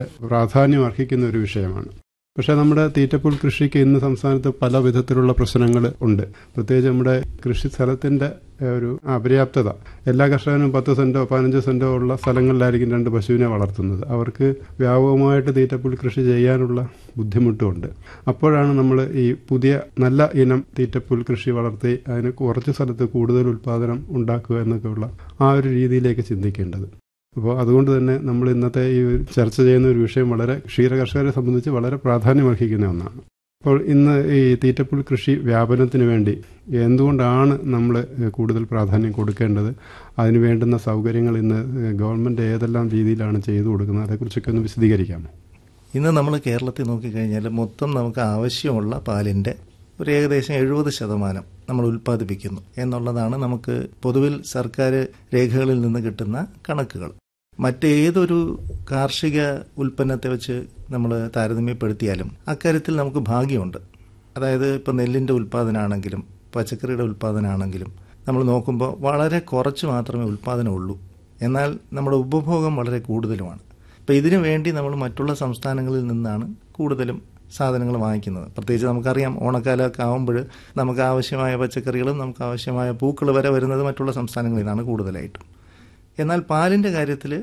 പ്രാധാന്യം അർഹിക്കുന്ന ഒരു വിഷയമാണ്. പക്ഷേ നമ്മുടെ തീറ്റപ്പുൽ കൃഷിക്ക് ഇന്ന് സംസ്ഥാനത്ത് പല വിധത്തിലുള്ള പ്രശ്നങ്ങൾ ഉണ്ട്. പ്രത്യേകിച്ച് നമ്മുടെ കൃഷി സ്ഥലത്തിൻ്റെ ഒരു അപര്യാപ്തത. എല്ലാ കർഷകനും 10 സെൻറ്റോ 15 സെൻറ്റോ ഉള്ള സ്ഥലങ്ങളിലായിരിക്കും 2 പശുവിനെ വളർത്തുന്നത്. അവർക്ക് വ്യാപകമായിട്ട് തീറ്റപ്പുൽ കൃഷി ചെയ്യാനുള്ള ബുദ്ധിമുട്ടുമുണ്ട്. അപ്പോഴാണ് നമ്മൾ ഈ പുതിയ നല്ല ഇനം തീറ്റപ്പുൽ കൃഷി വളർത്തി അതിന് കുറച്ച് സ്ഥലത്ത് കൂടുതൽ ഉൽപ്പാദനം ഉണ്ടാക്കുക എന്നൊക്കെയുള്ള ആ ഒരു രീതിയിലേക്ക് ചിന്തിക്കേണ്ടത്. അപ്പോൾ അതുകൊണ്ട് തന്നെ നമ്മൾ ഇന്നത്തെ ഈ ചർച്ച ചെയ്യുന്ന ഒരു വിഷയം വളരെ ക്ഷീരകർഷകരെ സംബന്ധിച്ച് വളരെ പ്രാധാന്യമർഹിക്കുന്ന ഒന്നാണ്. അപ്പോൾ ഇന്ന് ഈ തീറ്റപ്പുൽ കൃഷി വ്യാപനത്തിന് വേണ്ടി എന്തുകൊണ്ടാണ് നമ്മൾ കൂടുതൽ പ്രാധാന്യം കൊടുക്കേണ്ടത്, അതിന് വേണ്ടുന്ന സൗകര്യങ്ങൾ ഇന്ന് ഗവൺമെൻറ് ഏതെല്ലാം രീതിയിലാണ് ചെയ്തു കൊടുക്കുന്നത്, അതേക്കുറിച്ചൊക്കെ ഒന്ന് വിശദീകരിക്കാമോ? ഇന്ന് നമ്മൾ കേരളത്തിൽ നോക്കിക്കഴിഞ്ഞാൽ മൊത്തം നമുക്ക് ആവശ്യമുള്ള പാലിൻ്റെ ഒരു ഏകദേശം 70% നമ്മൾ ഉൽപ്പാദിപ്പിക്കുന്നു എന്നുള്ളതാണ് നമുക്ക് പൊതുവിൽ സർക്കാർ രേഖകളിൽ നിന്ന് കിട്ടുന്ന കണക്കുകൾ. മറ്റേതൊരു കാർഷിക ഉൽപ്പന്നത്തെ വെച്ച് നമ്മൾ താരതമ്യപ്പെടുത്തിയാലും അക്കാര്യത്തിൽ നമുക്ക് ഭാഗ്യമുണ്ട്. അതായത് ഇപ്പോൾ നെല്ലിൻ്റെ ഉൽപ്പാദനമാണെങ്കിലും പച്ചക്കറിയുടെ ഉൽപ്പാദനമാണെങ്കിലും നമ്മൾ നോക്കുമ്പോൾ വളരെ കുറച്ച് മാത്രമേ ഉൽപ്പാദനമുള്ളൂ. എന്നാൽ നമ്മുടെ ഉപഭോഗം വളരെ കൂടുതലുമാണ്. അപ്പോൾ ഇതിനു വേണ്ടി നമ്മൾ മറ്റുള്ള സംസ്ഥാനങ്ങളിൽ നിന്നാണ് കൂടുതലും സാധനങ്ങൾ വാങ്ങിക്കുന്നത്. പ്രത്യേകിച്ച് നമുക്കറിയാം, ഓണക്കാലമൊക്കെ ആകുമ്പോൾ നമുക്ക് ആവശ്യമായ പച്ചക്കറികളും നമുക്ക് ആവശ്യമായ പൂക്കൾ വരെ വരുന്നത് മറ്റുള്ള സംസ്ഥാനങ്ങളിൽ നിന്നാണ് കൂടുതലായിട്ടും. എന്നാൽ പാലിൻ്റെ കാര്യത്തിൽ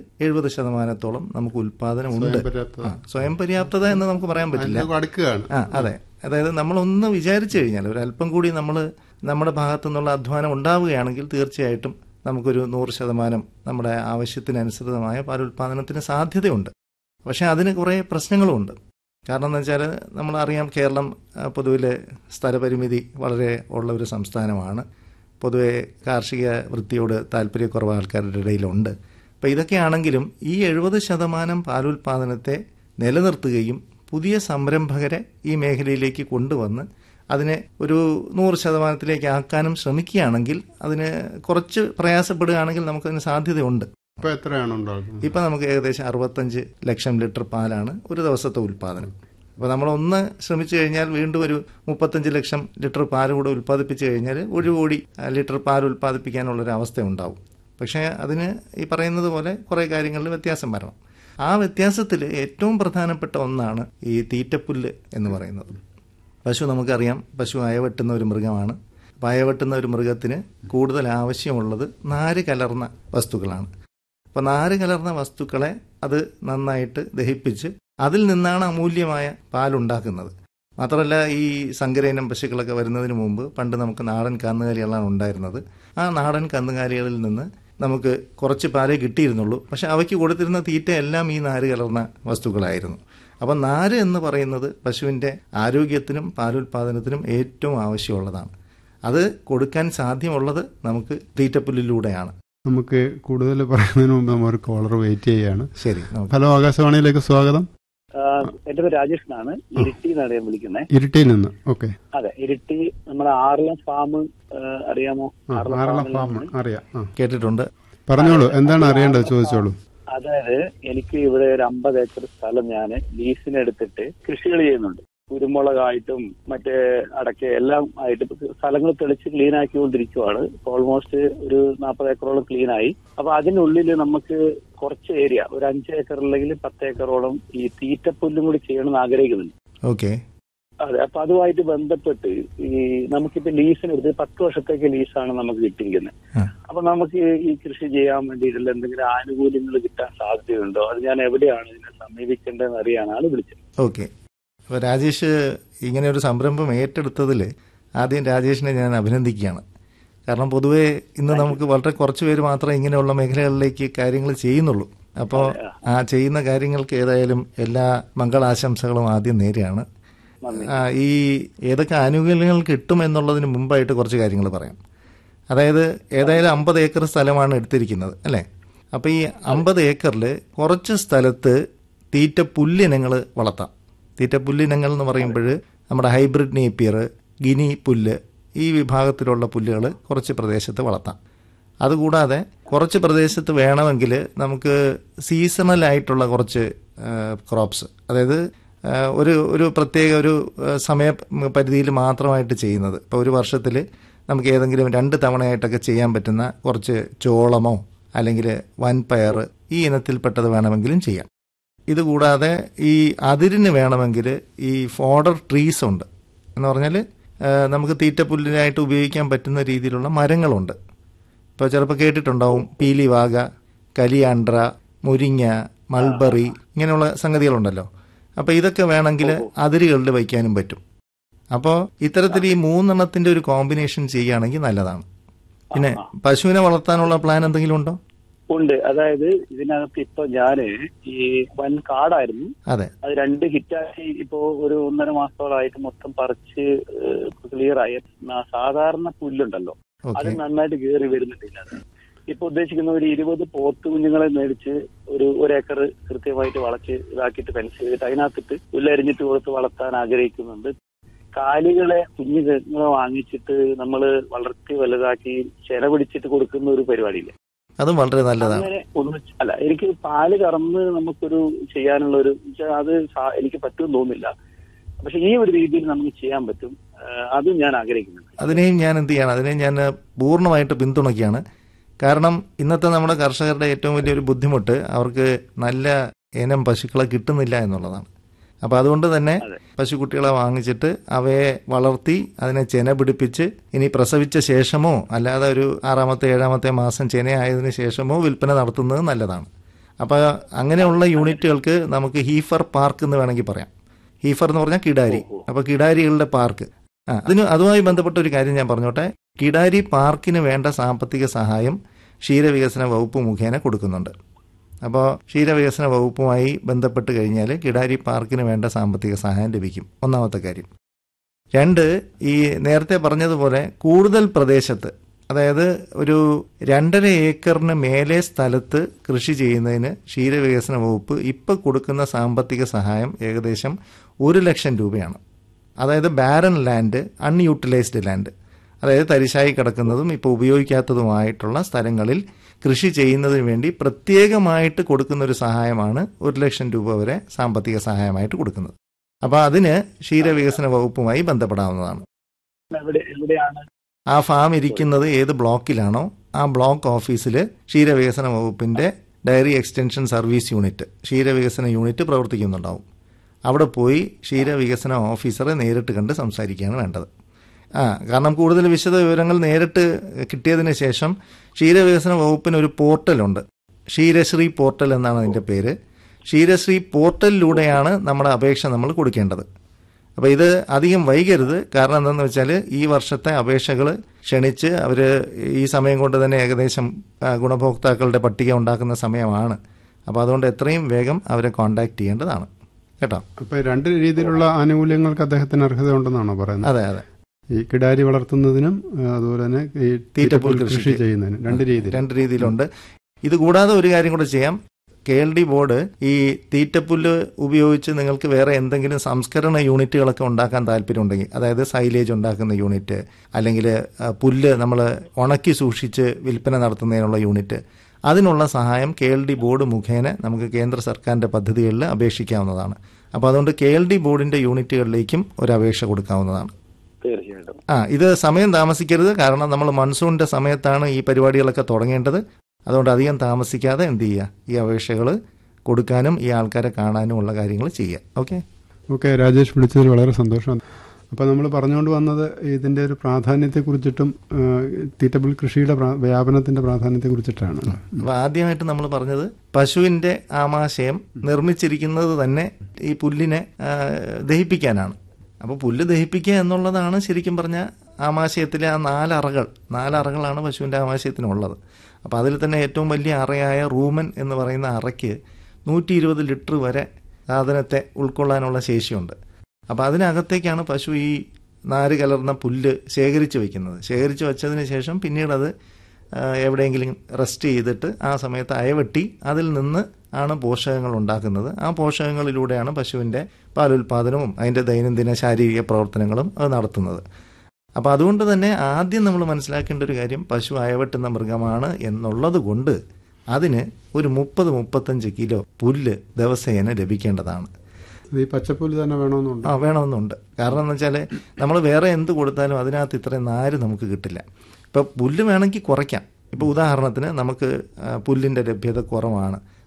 70% നമുക്ക് ഉൽപ്പാദനം ഉണ്ട്. സ്വയം പര്യാപ്തത എന്ന് നമുക്ക് പറയാൻ പറ്റില്ല. അതെ, അതായത് നമ്മളൊന്ന് വിചാരിച്ചു കഴിഞ്ഞാൽ ഒരല്പം കൂടി നമ്മൾ നമ്മുടെ ഭാഗത്തു നിന്നുള്ള അധ്വാനം ഉണ്ടാവുകയാണെങ്കിൽ തീർച്ചയായിട്ടും നമുക്കൊരു 100% നമ്മുടെ ആവശ്യത്തിനനുസൃതമായ പാലുൽപാദനത്തിന് സാധ്യതയുണ്ട്. പക്ഷേ അതിന് കുറേ പ്രശ്നങ്ങളുമുണ്ട്. കാരണം എന്ന് വെച്ചാൽ നമ്മളറിയാം, കേരളം പൊതുവിലെ സ്ഥലപരിമിതി വളരെ ഉള്ള ഒരു സംസ്ഥാനമാണ്. പൊതുവെ കാർഷിക വൃത്തിയോട് താല്പര്യക്കുറവ് ആൾക്കാരുടെ ഇടയിലുണ്ട്. അപ്പോൾ ഇതൊക്കെയാണെങ്കിലും ഈ 70% പാലുൽപാദനത്തെ നിലനിർത്തുകയും പുതിയ സംരംഭകരെ ഈ മേഖലയിലേക്ക് കൊണ്ടുവന്ന് അതിനെ ഒരു 100%-ലേക്ക് ആക്കാനും ശ്രമിക്കുകയാണെങ്കിൽ, അതിന് കുറച്ച് പ്രയാസപ്പെടുകയാണെങ്കിൽ നമുക്കതിന് സാധ്യതയുണ്ട്. ഇപ്പം നമുക്ക് ഏകദേശം 65 ലക്ഷം ലിറ്റർ പാലാണ് ഒരു ദിവസത്തെ ഉൽപ്പാദനം. അപ്പോൾ നമ്മളൊന്ന് ശ്രമിച്ചു കഴിഞ്ഞാൽ വീണ്ടും ഒരു 35 ലക്ഷം ലിറ്റർ പാൽ കൂടെ ഉൽപ്പാദിപ്പിച്ചു കഴിഞ്ഞാൽ 1 കോടി ലിറ്റർ പാൽ ഉൽപ്പാദിപ്പിക്കാനുള്ളൊരു അവസ്ഥ ഉണ്ടാവും. പക്ഷേ അതിന് ഈ പറയുന്നത് പോലെ കുറേ കാര്യങ്ങളിൽ വ്യത്യാസം വരണം. ആ വ്യത്യാസത്തിൽ ഏറ്റവും പ്രധാനപ്പെട്ട ഒന്നാണ് ഈ തീറ്റപ്പുല്ല് എന്ന് പറയുന്നത്. പശു നമുക്കറിയാം, പശു അയവെട്ടുന്ന ഒരു മൃഗമാണ്. അപ്പോൾ അയവെട്ടുന്ന ഒരു മൃഗത്തിന് കൂടുതൽ ആവശ്യമുള്ളത് നാര് കലർന്ന വസ്തുക്കളാണ്. അപ്പോൾ നാര് കലർന്ന വസ്തുക്കളെ അത് നന്നായിട്ട് ദഹിപ്പിച്ച് അതിൽ നിന്നാണ് അമൂല്യമായ പാലുണ്ടാക്കുന്നത്. മാത്രമല്ല, ഈ സങ്കരയിനം പശുക്കളൊക്കെ വരുന്നതിന് മുമ്പ് പണ്ട് നമുക്ക് നാടൻ കന്നുകാലികളാണ് ഉണ്ടായിരുന്നത്. ആ നാടൻ കന്നുകാലികളിൽ നിന്ന് നമുക്ക് കുറച്ച് പാലേ കിട്ടിയിരുന്നുള്ളൂ. പക്ഷെ അവയ്ക്ക് കൊടുത്തിരുന്ന തീറ്റ എല്ലാം ഈ നാര് കലർന്ന വസ്തുക്കളായിരുന്നു. അപ്പം നാര് എന്ന് പറയുന്നത് പശുവിൻ്റെ ആരോഗ്യത്തിനും പാലുൽപാദനത്തിനും ഏറ്റവും ആവശ്യമുള്ളതാണ്. അത് കൊടുക്കാൻ സാധ്യമുള്ളത് നമുക്ക് തീറ്റപ്പുല്ലിലൂടെയാണ്. നമുക്ക് കൂടുതൽ പറയുന്നതിന് മുമ്പ് നമ്മൾ കോളർ വെയിറ്റ് ചെയ്യുകയാണ്. ശരി. ഹലോ, ആകാശവാണിയിലേക്ക് സ്വാഗതം. എന്റെ പേര് രാജേഷ് എന്നാണ്. ഇരിട്ടി എന്നാണ് ഞാൻ വിളിക്കുന്നത്. ഇരിട്ടിയിൽ നിന്ന്. ഓക്കെ. അതെ, ഇരിട്ടി നമ്മുടെ ആറളം ഫാം അറിയാമോ? ആറളം ഫാം അറിയാം, കേട്ടിട്ടുണ്ട്. പറഞ്ഞോളൂ, എന്താണ് അറിയേണ്ടത് ചോദിച്ചോളൂ. അതായത് എനിക്ക് ഇവിടെ ഒരു 50 ഏക്കർ സ്ഥലം ഞാൻ ലീസിനെടുത്തിട്ട് കൃഷികൾ ചെയ്യുന്നുണ്ട്. കുരുമുളകായിട്ടും മറ്റേ അടക്ക എല്ലാം ആയിട്ട് സ്ഥലങ്ങൾ തെളിച്ച് ക്ലീൻ ആക്കിക്കൊണ്ടിരിക്കുവാണ്. ഓൾമോസ്റ്റ് ഒരു 40 ഏക്കറോളം ക്ലീൻ ആയി. അപ്പൊ അതിനുള്ളിൽ നമുക്ക് കുറച്ച് ഏരിയ, ഒരു 5 ഏക്കർ അല്ലെങ്കിൽ 10 ഏക്കറോളം ഈ തീറ്റപ്പുല്ലും കൂടി ചെയ്യണമെന്ന് ആഗ്രഹിക്കുന്നുണ്ട്. ഓക്കെ. അതെ, അപ്പൊ അതുമായിട്ട് ബന്ധപ്പെട്ട് ഈ നമുക്കിപ്പോ ലീസിനെടുത്ത് 10 വർഷത്തേക്ക് ലീസാണ് നമുക്ക് കിട്ടിയിരിക്കുന്നത്. അപ്പൊ നമുക്ക് ഈ കൃഷി ചെയ്യാൻ വേണ്ടിയിട്ടുള്ള എന്തെങ്കിലും ആനുകൂല്യങ്ങൾ കിട്ടാൻ സാധ്യതയുണ്ടോ? അത് ഞാൻ എവിടെയാണ് ഇതിനെ സമീപിക്കേണ്ടതെന്ന് അറിയാനാണ് വിളിച്ചത്. ഓക്കെ. അപ്പോൾ രാജേഷ് ഇങ്ങനെ ഒരു സംരംഭം ഏറ്റെടുത്തതിൽ ആദ്യം രാജേഷിനെ ഞാൻ അഭിനന്ദിക്കുകയാണ്. കാരണം പൊതുവേ ഇന്ന് നമുക്ക് വളരെ കുറച്ച് പേര് മാത്രമേ ഇങ്ങനെയുള്ള മേഖലകളിലേക്ക് കാര്യങ്ങൾ ചെയ്യുന്നുള്ളൂ. അപ്പോൾ ആ ചെയ്യുന്ന കാര്യങ്ങൾക്ക് ഏതായാലും എല്ലാ മംഗളാശംസകളും ആദ്യം നേരെയാണ്. ഈ ഏതൊക്കെ ആനുകൂല്യങ്ങൾ കിട്ടും എന്നുള്ളതിന് മുമ്പായിട്ട് കുറച്ച് കാര്യങ്ങൾ പറയാം. അതായത് ഏതായാലും 50 ഏക്കർ സ്ഥലമാണ് എടുത്തിരിക്കുന്നത്, അല്ലേ? അപ്പോൾ ഈ 50 ഏക്കറിൽ കുറച്ച് സ്ഥലത്ത് തീറ്റപ്പുല്ലിനങ്ങൾ വളർത്താം. തീറ്റപ്പുല്ലിനങ്ങൾ എന്ന് പറയുമ്പോൾ നമ്മുടെ ഹൈബ്രിഡ് നേപ്പിയർ, ഗിനി പുല്ല്, ഈ വിഭാഗത്തിലുള്ള പുല്ലുകൾ കുറച്ച് പ്രദേശത്ത് വളർത്താം. അതുകൂടാതെ കുറച്ച് പ്രദേശത്ത് വേണമെങ്കിൽ നമുക്ക് സീസണലായിട്ടുള്ള കുറച്ച് ക്രോപ്സ്, അതായത് ഒരു പ്രത്യേക ഒരു സമയപരിധിയിൽ മാത്രമായിട്ട് ചെയ്യുന്നത്. ഇപ്പോൾ ഒരു വർഷത്തിൽ നമുക്ക് ഏതെങ്കിലും 2 തവണയായിട്ടൊക്കെ ചെയ്യാൻ പറ്റുന്ന കുറച്ച് ചോളമോ അല്ലെങ്കിൽ വൻപയർ ഈ ഇനത്തിൽപ്പെട്ടത് വേണമെങ്കിലും ചെയ്യാം. ഇതുകൂടാതെ ഈ അതിരിന് വേണമെങ്കിൽ ഈ ഫോഡർ ട്രീസ് ഉണ്ട്. എന്ന് പറഞ്ഞാൽ നമുക്ക് തീറ്റപ്പുല്ലിനായിട്ട് ഉപയോഗിക്കാൻ പറ്റുന്ന രീതിയിലുള്ള മരങ്ങളുണ്ട്. ഇപ്പോൾ ചിലപ്പോൾ കേട്ടിട്ടുണ്ടാവും പീലിവാക, കലിയാൻഡ്ര, മുരിങ്ങ, മൾബറി, ഇങ്ങനെയുള്ള സംഗതികളുണ്ടല്ലോ. അപ്പോൾ ഇതൊക്കെ വേണമെങ്കിൽ അതിരുകളിൽ വയ്ക്കാനും പറ്റും. അപ്പോൾ ഇത്തരത്തിൽ ഈ 3 ഒരു കോമ്പിനേഷൻ ചെയ്യുകയാണെങ്കിൽ നല്ലതാണ്. പിന്നെ പശുവിനെ വളർത്താനുള്ള പ്ലാൻ എന്തെങ്കിലും ഉണ്ടോ? ഉണ്ട്. അതായത് ഇതിനകത്ത് ഇപ്പൊ ഞാന് ഈ വൻ കാടായിരുന്നു. അതെ. അത് 2 ഹിറ്റാക്കി ഇപ്പോ ഒരു 1.5 മാസത്തോളായിട്ട് മൊത്തം പറിച്ച് ക്ലിയർ ആയി. സാധാരണ പുല്ലുണ്ടല്ലോ, അത് നന്നായിട്ട് കയറി വരുന്നുണ്ടില്ല. ഇപ്പൊ ഉദ്ദേശിക്കുന്ന ഒരു 20 പോത്ത് കുഞ്ഞുങ്ങളെ മേടിച്ച് ഒരു ഏക്കർ കൃത്യമായിട്ട് വളച്ച് ഇതാക്കിയിട്ട് ഫെൻസ് ചെയ്തിട്ട് അതിനകത്തിട്ട് പുല്ലരിഞ്ഞിട്ട് കൊടുത്ത് വളർത്താൻ ആഗ്രഹിക്കുന്നുണ്ട്. കാലികളെ കുഞ്ഞുങ്ങളെ വാങ്ങിച്ചിട്ട് നമ്മൾ വളർത്തി വലുതാക്കി ചെന പിടിച്ചിട്ട് കൊടുക്കുന്ന ഒരു പരിപാടിയില്ലേ, അതും വളരെ നല്ലതാണ്. അങ്ങനെ ഒന്നും അല്ല, എനിക്ക് പാല് കറന്ന് നമുക്കൊരു ചെയ്യാനുള്ള ഒരു അത് എനിക്ക് പറ്റുമെന്ന് തോന്നുന്നില്ല. പക്ഷെ ഈ ഒരു രീതിയിൽ നമുക്ക് ചെയ്യാൻ പറ്റും. അതും ഞാൻ ആഗ്രഹിക്കുന്നുണ്ട്. അതിനെയും ഞാൻ എന്ത് ചെയ്യണം, അതിനെയും ഞാൻ പൂർണ്ണമായിട്ട് പിന്തുണയ്ക്കുകയാണ്. കാരണം ഇന്നത്തെ നമ്മുടെ കർഷകരുടെ ഏറ്റവും വലിയൊരു ബുദ്ധിമുട്ട് അവർക്ക് നല്ല ഇനം പശുക്കളെ കിട്ടുന്നില്ല എന്നുള്ളതാണ്. അപ്പോൾ അതുകൊണ്ട് തന്നെ പശുക്കുട്ടികളെ വാങ്ങിച്ചിട്ട് അവയെ വളർത്തി അതിനെ ചെന പിടിപ്പിച്ച് ഇനി പ്രസവിച്ച ശേഷമോ അല്ലാതെ ഒരു 6ാമത്തെ 7ാമത്തെ മാസം ചെനയായതിനു ശേഷമോ വിൽപ്പന നടത്തുന്നത് നല്ലതാണ്. അപ്പോൾ അങ്ങനെയുള്ള യൂണിറ്റുകൾക്ക് നമുക്ക് ഹീഫർ പാർക്ക് എന്ന് വേണമെങ്കിൽ പറയാം. ഹീഫർ എന്ന് പറഞ്ഞാൽ കിടാരി. അപ്പോൾ കിടാരികളുടെ പാർക്ക്. അതുമായി ബന്ധപ്പെട്ട ഒരു കാര്യം ഞാൻ പറഞ്ഞോട്ടെ. കിടാരി പാർക്കിന് വേണ്ട സാമ്പത്തിക സഹായം ക്ഷീരവികസന വകുപ്പ് മുഖേന കൊടുക്കുന്നുണ്ട്. അപ്പോൾ ക്ഷീരവികസന വകുപ്പുമായി ബന്ധപ്പെട്ട് കഴിഞ്ഞാൽ കിടാരി പാർക്കിന് വേണ്ട സാമ്പത്തിക സഹായം ലഭിക്കും. ഒന്നാമത്തെ കാര്യം. 2, ഈ നേരത്തെ പറഞ്ഞതുപോലെ കൂടുതൽ പ്രദേശത്ത്, അതായത് ഒരു 2.5 ഏക്കറിന് മേലെ സ്ഥലത്ത് കൃഷി ചെയ്യുന്നതിന് ക്ഷീരവികസന വകുപ്പ് ഇപ്പോൾ കൊടുക്കുന്ന സാമ്പത്തിക സഹായം ഏകദേശം 1 ലക്ഷം രൂപയാണ്. അതായത് ബാരൻ ലാൻഡ്, അൺയൂട്ടിലൈസ്ഡ് ലാൻഡ്, അതായത് തരിശായി കിടക്കുന്നതും ഇപ്പോൾ ഉപയോഗിക്കാത്തതുമായിട്ടുള്ള സ്ഥലങ്ങളിൽ കൃഷി ചെയ്യുന്നതിന് വേണ്ടി പ്രത്യേകമായിട്ട് കൊടുക്കുന്ന ഒരു സഹായമാണ് 1 ലക്ഷം രൂപ വരെ സാമ്പത്തിക സഹായമായിട്ട് കൊടുക്കുന്നത്. അപ്പോൾ അതിന് ക്ഷീരവികസന വകുപ്പുമായി ബന്ധപ്പെടാവുന്നതാണ്. ആ ഫാം ഇരിക്കുന്നത് ഏത് ബ്ലോക്കിലാണോ ആ ബ്ലോക്ക് ഓഫീസിൽ ക്ഷീരവികസന വകുപ്പിന്റെ ഡയറി എക്സ്റ്റൻഷൻ സർവീസ് യൂണിറ്റ്, ക്ഷീരവികസന യൂണിറ്റ് പ്രവർത്തിക്കുന്നുണ്ടാവും. അവിടെ പോയി ക്ഷീരവികസന ഓഫീസറെ നേരിട്ട് കണ്ട് സംസാരിക്കുകയാണ് വേണ്ടത്. കാരണം കൂടുതൽ വിശദ വിവരങ്ങൾ നേരിട്ട് കിട്ടിയതിന് ശേഷം ക്ഷീരവികസന വകുപ്പിന് ഒരു പോർട്ടലുണ്ട്, ക്ഷീരശ്രീ പോർട്ടൽ എന്നാണ് അതിൻ്റെ പേര്. ക്ഷീരശ്രീ പോർട്ടലിലൂടെയാണ് നമ്മുടെ അപേക്ഷ നമ്മൾ കൊടുക്കേണ്ടത്. അപ്പോൾ ഇത് അധികം വൈകരുത്. കാരണം എന്താണെന്ന് വെച്ചാൽ ഈ വർഷത്തെ അപേക്ഷകൾ ക്ഷണിച്ച് അവർ ഈ സമയം കൊണ്ട് തന്നെ ഏകദേശം ഗുണഭോക്താക്കളുടെ പട്ടിക ഉണ്ടാക്കുന്ന സമയമാണ്. അപ്പോൾ അതുകൊണ്ട് എത്രയും വേഗം അവരെ കോൺടാക്ട് ചെയ്യേണ്ടതാണ് കേട്ടോ. അപ്പോൾ 2 രീതിയിലുള്ള ആനുകൂല്യങ്ങൾക്ക് അദ്ദേഹത്തിന് അർഹത ഉണ്ടെന്നാണോ പറയുന്നത്? അതെ അതെ. ഈ കിടാരി വളർത്തുന്നതിനും അതുപോലെ തന്നെ ഈ തീറ്റപ്പുൽ കൃഷി ചെയ്യുന്നതിനും 2 രീതിയിലുണ്ട്. ഇത് കൂടാതെ ഒരു കാര്യം കൂടെ ചെയ്യാം. KLD ബോർഡ് ഈ തീറ്റപ്പുല്ല് ഉപയോഗിച്ച് നിങ്ങൾക്ക് വേറെ എന്തെങ്കിലും സംസ്കരണ യൂണിറ്റുകളൊക്കെ ഉണ്ടാക്കാൻ താല്പര്യമുണ്ടെങ്കിൽ, അതായത് സൈലേജ് ഉണ്ടാക്കുന്ന യൂണിറ്റ്, അല്ലെങ്കിൽ പുല്ല് നമ്മൾ ഉണക്കി സൂക്ഷിച്ച് വിൽപ്പന നടത്തുന്നതിനുള്ള യൂണിറ്റ്, അതിനുള്ള സഹായം KLD ബോർഡ് മുഖേന നമുക്ക് കേന്ദ്ര സർക്കാരിൻ്റെ പദ്ധതികളിൽ അപേക്ഷിക്കാവുന്നതാണ്. അപ്പോൾ അതുകൊണ്ട് KLD ബോർഡിൻ്റെ യൂണിറ്റുകളിലേക്കും ഒരു അപേക്ഷ കൊടുക്കാവുന്നതാണ്. തീർച്ചയായിട്ടും. ഇത് സമയം താമസിക്കരുത്. കാരണം നമ്മൾ മൺസൂണിൻ്റെ സമയത്താണ് ഈ പരിപാടികളൊക്കെ തുടങ്ങേണ്ടത്. അതുകൊണ്ട് അധികം താമസിക്കാതെ എന്ത് ചെയ്യുക, ഈ അപേക്ഷകൾ കൊടുക്കാനും ഈ ആൾക്കാരെ കാണാനും ഉള്ള കാര്യങ്ങൾ ചെയ്യുക. ഓക്കെ രാജേഷ്, വിളിച്ചതിൽ വളരെ സന്തോഷം. അപ്പോൾ നമ്മൾ പറഞ്ഞുകൊണ്ട് വന്നത് ഇതിൻ്റെ ഒരു പ്രാധാന്യത്തെക്കുറിച്ചിട്ടും തീറ്റപ്പുൽ കൃഷിയുടെ വ്യാപനത്തിൻ്റെ പ്രാധാന്യത്തെക്കുറിച്ചിട്ടാണ്. അപ്പോൾ ആദ്യമായിട്ട് നമ്മൾ പറഞ്ഞത് പശുവിൻ്റെ ആമാശയം നിർമ്മിച്ചിരിക്കുന്നത് തന്നെ ഈ പുല്ലിനെ ദഹിപ്പിക്കാനാണ്. അപ്പോൾ പുല്ല് ദഹിപ്പിക്കുക എന്നുള്ളതാണ് ശരിക്കും പറഞ്ഞാൽ ആമാശയത്തിലെ ആ 4 അറകളാണ് പശുവിൻ്റെ ആമാശയത്തിനുള്ളത്. അപ്പോൾ അതിൽ തന്നെ ഏറ്റവും വലിയ അറയായ റൂമൻ എന്ന് പറയുന്ന അറയ്ക്ക് 120 ലിറ്റർ വരെ സാധനത്തെ ഉൾക്കൊള്ളാനുള്ള ശേഷിയുണ്ട്. അപ്പോൾ അതിനകത്തേക്കാണ് പശു ഈ നാര് കലർന്ന പുല്ല് ശേഖരിച്ച് വയ്ക്കുന്നത്. ശേഖരിച്ച് വച്ചതിന് ശേഷം പിന്നീട് അത് എവിടെയെങ്കിലും റെസ്റ്റ് ചെയ്തിട്ട് ആ സമയത്ത് അയവെട്ടി അതിൽ നിന്ന് ആണ് പോഷകങ്ങൾ ഉണ്ടാക്കുന്നത്. ആ പോഷകങ്ങളിലൂടെയാണ് പശുവിൻ്റെ പാലുൽപാദനവും അതിൻ്റെ ദൈനംദിന ശാരീരിക പ്രവർത്തനങ്ങളും അത് നടത്തുന്നത്. അപ്പോൾ അതുകൊണ്ട് തന്നെ ആദ്യം നമ്മൾ മനസ്സിലാക്കേണ്ട ഒരു കാര്യം, പശു അയവെട്ടുന്ന മൃഗമാണ് എന്നുള്ളത് കൊണ്ട് അതിന് ഒരു 30-35 കിലോ പുല്ല് ദിവസേന ലഭിക്കേണ്ടതാണ്. ഈ പച്ചപ്പുല്ല് തന്നെ വേണമെന്നുണ്ട്. വേണമെന്നുണ്ട്. കാരണം എന്ന് വെച്ചാൽ നമ്മൾ വേറെ എന്ത് കൊടുത്താലും അതിനകത്ത് ഇത്രയും നാര് നമുക്ക് കിട്ടില്ല. ഇപ്പോൾ പുല്ല് വേണമെങ്കിൽ കുറയ്ക്കാം. ഇപ്പോൾ ഉദാഹരണത്തിന് നമുക്ക് പുല്ലിൻ്റെ ലഭ്യത കുറവാണ്,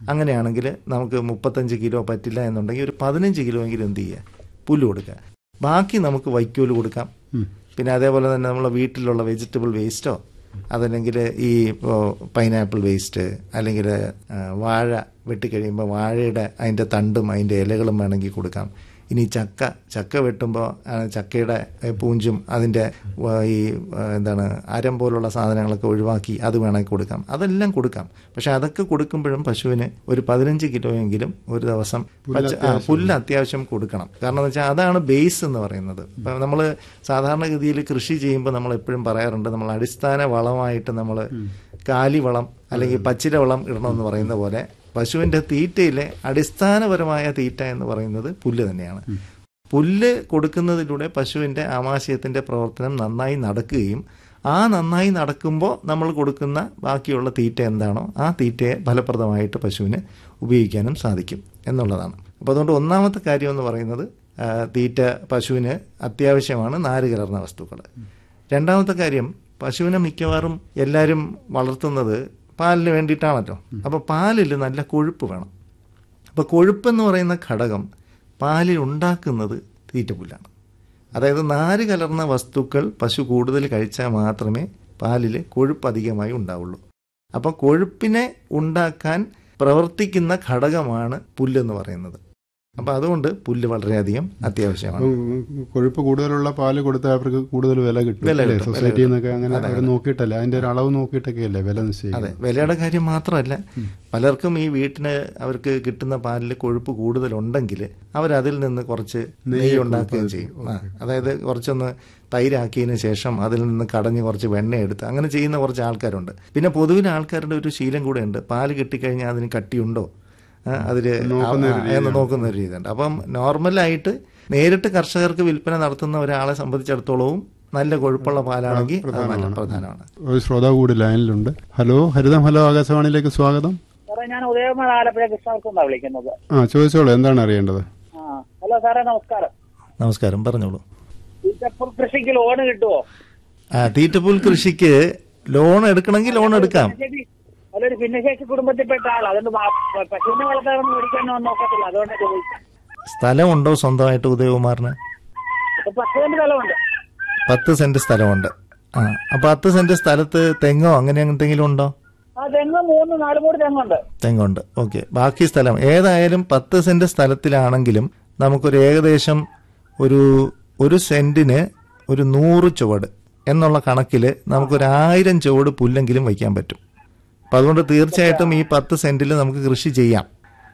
അങ്ങനെയാണെങ്കിൽ നമുക്ക് 35 കിലോ പറ്റില്ല എന്നുണ്ടെങ്കിൽ ഒരു 15 കിലോ എങ്കിലും എന്ത് ചെയ്യുക, പുല്ല് കൊടുക്കുക. ബാക്കി നമുക്ക് വൈക്കോല് കൊടുക്കാം. പിന്നെ അതേപോലെ തന്നെ നമ്മളെ വീട്ടിലുള്ള വെജിറ്റബിൾ വേസ്റ്റോ അതല്ലെങ്കിൽ ഈ പൈനാപ്പിൾ വേസ്റ്റ് അല്ലെങ്കിൽ വാഴ വെട്ടിക്കഴിയുമ്പോൾ വാഴയുടെ അതിൻ്റെ തണ്ടും അതിൻ്റെ ഇലകളും വേണമെങ്കിൽ കൊടുക്കാം. ഇനി ചക്ക വെട്ടുമ്പോൾ ചക്കയുടെ പൂഞ്ചും അതിൻ്റെ ഈ എന്താണ് അരം പോലുള്ള സാധനങ്ങളൊക്കെ ഒഴിവാക്കി അത് വേണമെങ്കിൽ കൊടുക്കാം. അതെല്ലാം കൊടുക്കാം. പക്ഷെ അതൊക്കെ കൊടുക്കുമ്പോഴും പശുവിന് ഒരു 15 കിലോ എങ്കിലും ഒരു ദിവസം പുല്ല് അത്യാവശ്യം കൊടുക്കണം. കാരണം എന്ന് വെച്ചാൽ അതാണ് ബേസ് എന്ന് പറയുന്നത്. ഇപ്പം നമ്മൾ സാധാരണഗതിയിൽ കൃഷി ചെയ്യുമ്പോൾ നമ്മൾ എപ്പോഴും പറയാറുണ്ട്, നമ്മൾ അടിസ്ഥാന വളമായിട്ട് നമ്മൾ കാലിവളം അല്ലെങ്കിൽ പച്ചില വളം ഇടണമെന്ന് പറയുന്ന പോലെ പശുവിൻ്റെ തീറ്റയിലെ അടിസ്ഥാനപരമായ തീറ്റ എന്ന് പറയുന്നത് പുല്ല് തന്നെയാണ്. പുല്ല് കൊടുക്കുന്നതിലൂടെ പശുവിൻ്റെ ആമാശയത്തിൻ്റെ പ്രവർത്തനം നന്നായി നടക്കുകയും ആ നന്നായി നടക്കുമ്പോൾ നമ്മൾ കൊടുക്കുന്ന ബാക്കിയുള്ള തീറ്റ എന്താണോ ആ തീറ്റയെ ഫലപ്രദമായിട്ട് പശുവിന് ഉപയോഗിക്കാനും സാധിക്കും എന്നുള്ളതാണ്. അപ്പോൾ അതുകൊണ്ട് ഒന്നാമത്തെ കാര്യം എന്ന് പറയുന്നത് തീറ്റ പശുവിന് അത്യാവശ്യമാണ്, നാര് കലർന്ന വസ്തുക്കൾ. രണ്ടാമത്തെ കാര്യം, പശുവിനെ മിക്കവാറും എല്ലാവരും വളർത്തുന്നത് പാലിന് വേണ്ടിയിട്ടാണല്ലോ. അപ്പോൾ പാലിൽ നല്ല കൊഴുപ്പ് വേണം. അപ്പോൾ കൊഴുപ്പെന്ന് പറയുന്ന ഘടകം പാലിൽ ഉണ്ടാക്കുന്നത് തീറ്റപ്പുല്ലാണ്. അതായത് നാര് കലർന്ന വസ്തുക്കൾ പശു കൂടുതൽ കഴിച്ചാൽ മാത്രമേ പാലിൽ കൊഴുപ്പ് അധികമായി ഉണ്ടാവുള്ളൂ. അപ്പോൾ കൊഴുപ്പിനെ ഉണ്ടാക്കാൻ പ്രവർത്തിക്കുന്ന ഘടകമാണ് പുല്ലെന്ന് പറയുന്നത്. അപ്പോൾ അതുകൊണ്ട് പുല്ല് വളരെയധികം അത്യാവശ്യമാണ്. കൊഴുപ്പ് കൂടുതലുള്ള പാല് കൊടുത്താൽ അവർക്ക് കൂടുതൽ വില കിട്ടും. സൊസൈറ്റിയിൽ നിന്നൊക്കെ അങ്ങനെ അവർ നോക്കിയിട്ടല്ലേ, അതിന്റെ ഒരു അളവ് നോക്കിയിട്ടൊക്കെ അല്ലേ വില നിശ്ചയിക്കുന്നത്. അതെ, വിലയുടെ കാര്യം മാത്രമല്ല, പലർക്കും ഈ വീട്ടിന് അവർക്ക് കിട്ടുന്ന പാലിൽ കൊഴുപ്പ് കൂടുതലുണ്ടെങ്കിൽ അവരതിൽ നിന്ന് കുറച്ച് നെയ്യ് ഉണ്ടാക്കുകയും ചെയ്യും. അതായത് കുറച്ചൊന്ന് തൈരാക്കിയതിന് ശേഷം അതിൽ നിന്ന് കടഞ്ഞ് കുറച്ച് വെണ്ണ എടുത്ത് അങ്ങനെ ചെയ്യുന്ന കുറച്ച് ആൾക്കാരുണ്ട്. പിന്നെ പൊതുവിൽ ആൾക്കാരുടെ ഒരു ശീലം കൂടെ ഉണ്ട്, പാല് കിട്ടിക്കഴിഞ്ഞാൽ അതിന് കട്ടിയുണ്ടോ അതിൽ എന്ന് നോക്കുന്ന ഒരു രീതിയുണ്ട്. അപ്പം നോർമലായിട്ട് നേരിട്ട് കർഷകർക്ക് വിൽപ്പന നടത്തുന്ന ഒരാളെ സംബന്ധിച്ചിടത്തോളവും നല്ല കൊഴുപ്പുള്ള പാലാണെങ്കിൽ പ്രധാനമാണ്. ഒരു ശ്രോതാവ് കൂടി ലൈനിലുണ്ട്. ഹലോ, ഹരിതം ഹലോ, ആകാശവാണിയിലേക്ക് സ്വാഗതം. ഞാൻ ഉദയകുമാർ ആലപ്പുഴ കൃഷ്ണവർക്കുന്നാണ് വിളിക്കുന്നത്. ചോദിച്ചോളൂ, എന്താണ് അറിയേണ്ടത്? ഹലോ സാറേ, നമസ്കാരം. നമസ്കാരം, പറഞ്ഞോളൂ. തീറ്റപ്പുൽ കൃഷിക്ക് ലോൺ കിട്ടുമോ? തീറ്റപ്പുൽ കൃഷിക്ക് ലോൺ എടുക്കണമെങ്കിൽ ലോൺ എടുക്കാം. അതൊരു ഭിന്നശേഷി കുടുംബത്തിൽപ്പെട്ട ആൾ, അതുകൊണ്ട് പശുവിനെ വളർത്താനൊന്നും മേടിക്കാനൊന്നും നോക്കത്തില്ല. അതുകൊണ്ട് ചോദിക്കാം. സ്ഥലമുണ്ടോ സ്വന്തമായിട്ട് ഉദയകുമാറിന്? 10 സെന്റ് സ്ഥലമുണ്ട്. 10 സെന്റ് സ്ഥലമുണ്ട്. അപ്പൊ 10 സെന്റ് സ്ഥലത്ത് തെങ്ങോ അങ്ങനെ എന്തെങ്കിലും ഉണ്ടോ? തെങ്ങ് 3-4 മൂട് തെങ്ങുണ്ട്. തെങ്ങുണ്ട്. ഓക്കെ. ബാക്കി സ്ഥലം ഏതായാലും 10 സെന്റ് സ്ഥലത്തിലാണെങ്കിലും നമുക്കൊരു ഏകദേശം ഒരു സെന്റിന് ഒരു 100 ചുവട് എന്നുള്ള കണക്കിൽ നമുക്കൊരു 1000 ചുവട് പുല്ലെങ്കിലും വയ്ക്കാൻ പറ്റും. അപ്പം അതുകൊണ്ട് തീർച്ചയായിട്ടും ഈ 10 സെന്റിൽ നമുക്ക് കൃഷി ചെയ്യാം.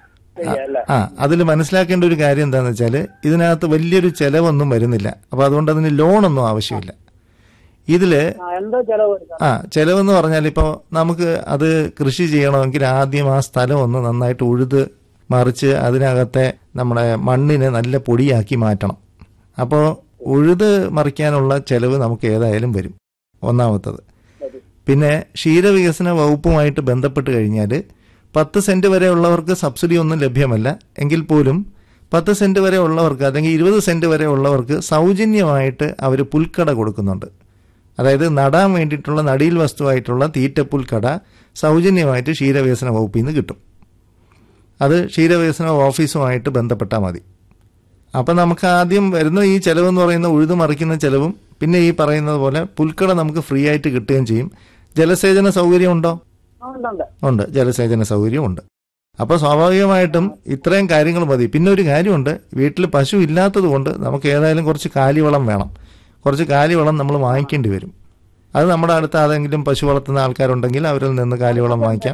അതിൽ മനസ്സിലാക്കേണ്ട ഒരു കാര്യം എന്താണെന്ന് വെച്ചാൽ ഇതിനകത്ത് വലിയൊരു ചെലവൊന്നും വരുന്നില്ല. അപ്പം അതുകൊണ്ട് അതിന് ലോണൊന്നും ആവശ്യമില്ല. ഇതില് ചെലവെന്ന് പറഞ്ഞാൽ ഇപ്പോൾ നമുക്ക് അത് കൃഷി ചെയ്യണമെങ്കിൽ ആദ്യം ആ സ്ഥലം ഒന്ന് നന്നായിട്ട് ഉഴുത് മറിച്ച് അതിനകത്തെ നമ്മുടെ മണ്ണിനെ നല്ല പൊടിയാക്കി മാറ്റണം. അപ്പോൾ ഉഴുത് മറിക്കാനുള്ള ചെലവ് നമുക്ക് ഏതായാലും വരും, ഒന്നാമത്തത്. പിന്നെ ക്ഷീരവികസന വകുപ്പുമായിട്ട് ബന്ധപ്പെട്ട് കഴിഞ്ഞാൽ 10 സെന്റ് വരെ ഉള്ളവർക്ക് സബ്സിഡി ഒന്നും ലഭ്യമല്ല. എങ്കിൽ പോലും 10 സെന്റ് വരെ ഉള്ളവർക്ക് അല്ലെങ്കിൽ 20 സെന്റ് വരെ ഉള്ളവർക്ക് സൗജന്യമായിട്ട് അവർ പുൽക്കട കൊടുക്കുന്നുണ്ട്. അതായത് നടാൻ വേണ്ടിയിട്ടുള്ള നടീൽ വസ്തുവായിട്ടുള്ള തീറ്റപ്പുൽക്കട സൗജന്യമായിട്ട് ക്ഷീരവികസന വകുപ്പിൽ നിന്ന് കിട്ടും. അത് ക്ഷീരവികസന ഓഫീസുമായിട്ട് ബന്ധപ്പെട്ടാൽ മതി. അപ്പം നമുക്ക് ആദ്യം വരുന്ന ഈ ചിലവെന്ന് പറയുന്ന ഉഴുതു മറിക്കുന്ന ചിലവും പിന്നെ ഈ പറയുന്നത് പോലെ പുൽക്കട നമുക്ക് ഫ്രീ ആയിട്ട് കിട്ടുകയും ചെയ്യും. ജലസേചന സൗകര്യം ഉണ്ടോ? ഉണ്ട്, ജലസേചന സൗകര്യം ഉണ്ട്. അപ്പോൾ സ്വാഭാവികമായിട്ടും ഇത്രയും കാര്യങ്ങൾ മതി. പിന്നെ ഒരു കാര്യമുണ്ട്, വീട്ടിൽ പശു ഇല്ലാത്തത് കൊണ്ട് നമുക്ക് ഏതായാലും കുറച്ച് കാലിവളം വേണം. കുറച്ച് കാലിവളം നമ്മൾ വാങ്ങിക്കേണ്ടി വരും. അത് നമ്മുടെ അടുത്ത് ആരെങ്കിലും പശു വളർത്തുന്ന ആൾക്കാരുണ്ടെങ്കിൽ അവരിൽ നിന്ന് കാലിവളം വാങ്ങിക്കാം.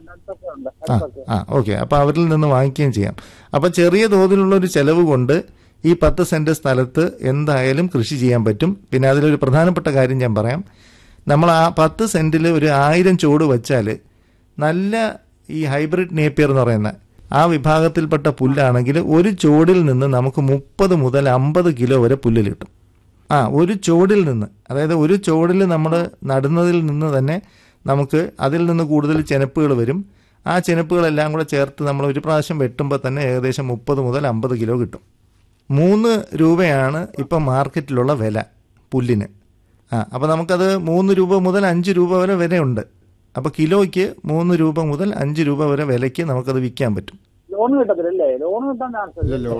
ഓക്കെ. അപ്പോൾ അവരിൽ നിന്ന് വാങ്ങിക്കുകയും ചെയ്യാം. അപ്പോൾ ചെറിയ തോതിലുള്ളൊരു ചെലവ് കൊണ്ട് ഈ 10 സെന്റ് സ്ഥലത്ത് എന്തായാലും കൃഷി ചെയ്യാൻ പറ്റും. പിന്നെ അതിലൊരു പ്രധാനപ്പെട്ട കാര്യം ഞാൻ പറയാം. നമ്മൾ ആ 10 സെന്റിൽ ഒരു 1000 ചുവട് വെച്ചാൽ നല്ല ഈ ഹൈബ്രിഡ് നേപ്പിയർ എന്ന് പറയുന്ന ആ വിഭാഗത്തിൽപ്പെട്ട പുല്ലാണെങ്കിൽ ഒരു ചുവടിൽ നിന്ന് നമുക്ക് 30 മുതൽ 50 കിലോ വരെ പുല്ല് കിട്ടും. ഒരു ചുവടിൽ നിന്ന്, അതായത് ഒരു ചുവടിൽ നമ്മൾ നടുന്നതിൽ നിന്ന് തന്നെ നമുക്ക് അതിൽ നിന്ന് കൂടുതൽ ചെനപ്പുകൾ വരും. ആ ചെനപ്പുകളെല്ലാം കൂടെ ചേർത്ത് നമ്മൾ ഒരു പ്രാവശ്യം വെട്ടുമ്പോൾ തന്നെ ഏകദേശം 30 മുതൽ 50 കിലോ കിട്ടും. 3 രൂപയാണ് ഇപ്പം മാർക്കറ്റിലുള്ള വില പുല്ലിന്. അപ്പോൾ നമുക്കത് 3 രൂപ മുതൽ 5 രൂപ വരെ ഉണ്ട്. അപ്പോൾ കിലോയ്ക്ക് 3 രൂപ മുതൽ 5 രൂപ വരെ വിലയ്ക്ക് നമുക്കത് വിൽക്കാൻ പറ്റും. ലോൺ കിട്ടത്തില്ലല്ലേ? ലോൺ കിട്ടാൻ ചാൻസ്